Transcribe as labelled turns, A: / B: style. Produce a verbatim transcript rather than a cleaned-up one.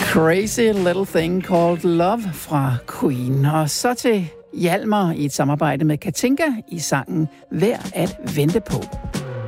A: Crazy Little Thing Called Love fra Queen. Og så til Hjalmar i et samarbejde med Katinka i sangen Værd at vente på.